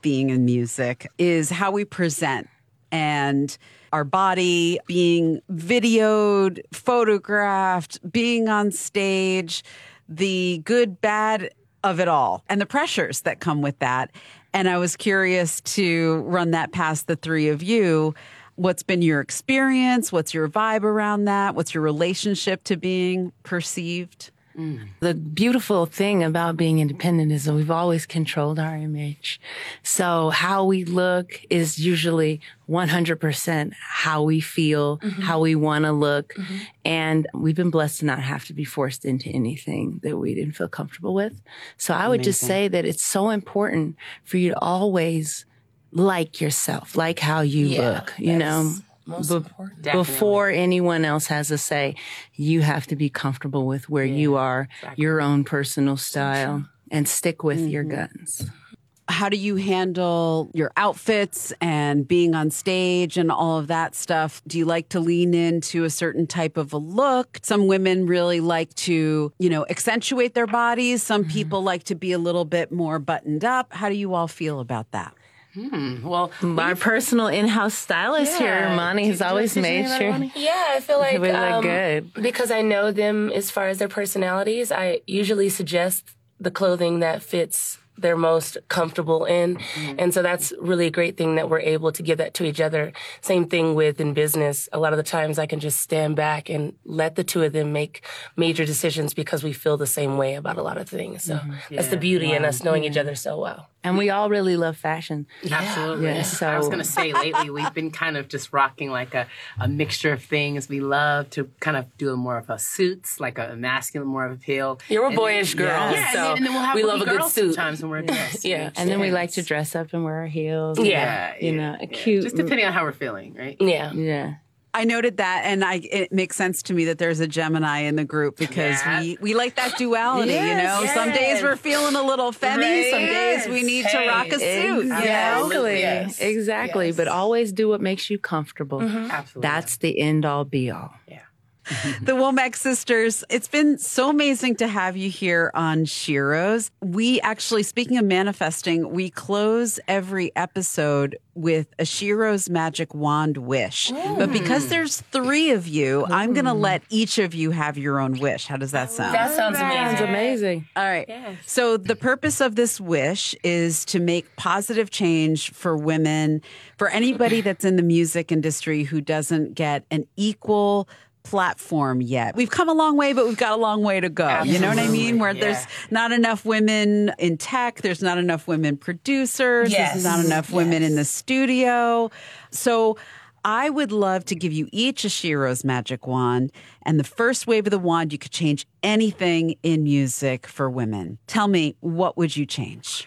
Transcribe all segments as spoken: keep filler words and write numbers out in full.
being in music is how we present and our body being videoed, photographed, being on stage, the good, bad of it all, and the pressures that come with that. And I was curious to run that past the three of you. What's been your experience? What's your vibe around that? What's your relationship to being perceived? Mm. The beautiful thing about being independent is that we've always controlled our image. So how we look is usually one hundred percent how we feel, mm-hmm. how we want to look. Mm-hmm. And we've been blessed to not have to be forced into anything that we didn't feel comfortable with. So I would Amazing. Just say that it's so important for you to always like yourself, like how you yeah, look, you know. Most Be- important. Before anyone else has a say, you have to be comfortable with where yeah, you are, exactly. your own personal style, and stick with mm-hmm. your guns. How do you handle your outfits and being on stage and all of that stuff? Do you like to lean into a certain type of a look? Some women really like to, you know, accentuate their bodies. Some mm-hmm. people like to be a little bit more buttoned up. How do you all feel about that? Hmm. Well, our personal in-house stylist yeah. here, Monty, has always made sure. Yeah, I feel like we look um, good because I know them as far as their personalities. I usually suggest the clothing that fits they're most comfortable in. Mm-hmm. And so that's really a great thing that we're able to give that to each other. Same thing with in business. A lot of the times I can just stand back and let the two of them make major decisions because we feel the same way about a lot of things. So mm-hmm. yeah. that's the beauty wow. in us knowing yeah. each other so well. And we all really love fashion. Yeah. Absolutely. Yeah, so. I was going to say lately we've been kind of just rocking like a, a mixture of things. We love to kind of do a more of a suits, like a masculine, more of a appeal. You're a and boyish then, girl. Yeah, so and, then, and then we'll have we love a good suit. Sometimes when we're dressed. Yeah. yeah. And then we like to dress up and wear our heels. Yeah. yeah you yeah, know, yeah. cute. Just depending on how we're feeling, right? Yeah. Yeah. I noted that, and I it makes sense to me that there's a Gemini in the group because yeah. we, we like that duality, yes, you know? Yes. Some days we're feeling a little femmy, right. some yes. days we need hey. to rock a suit, Exactly. you know? Yes. Exactly. Yes. But always do what makes you comfortable. Mm-hmm. Absolutely. That's the end all be all. Yeah. The Womack sisters, it's been so amazing to have you here on Sheroes. We actually, speaking of manifesting, we close every episode with a Sheroes magic wand wish. Mm. But because there's three of you, mm. I'm going to let each of you have your own wish. How does that sound? That sounds amazing. Sounds amazing. All right. Yes. So the purpose of this wish is to make positive change for women, for anybody that's in the music industry who doesn't get an equal platform yet. We've come a long way, but we've got a long way to go. Absolutely. You know what I mean? Where yeah. there's not enough women in tech, there's not enough women producers, yes. there's not enough yes. women in the studio. So I would love to give you each a Sheroes magic wand, and the first wave of the wand, you could change anything in music for women. Tell me, what would you change?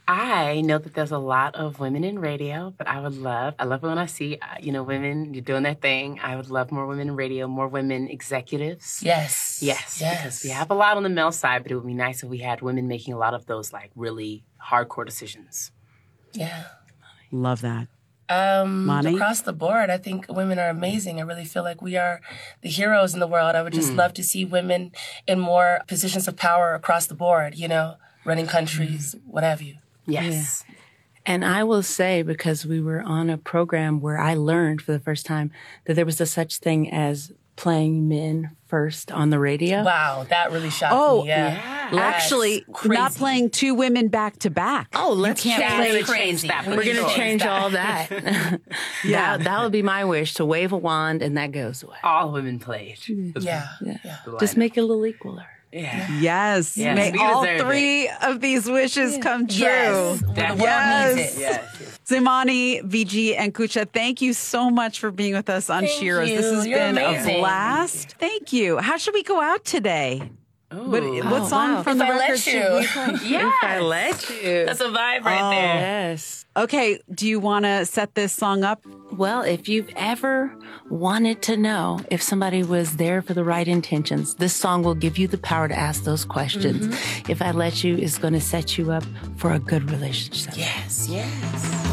I know that there's a lot of women in radio, but I would love, I love it when I see, uh, you know, women doing their thing. I would love more women in radio, more women executives. Yes. Yes. Yes. Because we have a lot on the male side, but it would be nice if we had women making a lot of those, like, really hardcore decisions. Yeah. Love that. Um, Monty? Across the board, I think women are amazing. I really feel like we are the heroes in the world. I would just mm. love to see women in more positions of power across the board, you know, running countries, mm. what have you. Yes. Yeah. And I will say, because we were on a program where I learned for the first time that there was a such thing as playing men first on the radio. Wow, that really shocked oh, me. Yeah. yeah. Actually, not playing two women back to back. Oh, let's you can't change, play change that. We're going to change all that. yeah. That, that would be my wish, to wave a wand and that goes away. All women played. Yeah. yeah. yeah. Just make it a little equaler. Yeah. Yes. yes. May all three it. of these wishes yeah. come true. Yes. Well, the world yes. needs it. Yes. Zimani, Viji, and Kucha, thank you so much for being with us on Thank Sheroes. You. This has You're been amazing. a blast. Thank you. How should we go out today? What, what oh, song wow. from if the I record let should you. we play? Yes. If I let you. That's a vibe right oh. there. Yes. Okay, do you want to set this song up? Well, if you've ever wanted to know if somebody was there for the right intentions, this song will give you the power to ask those questions. Mm-hmm. If I Let You is going to set you up for a good relationship. Yes, yes.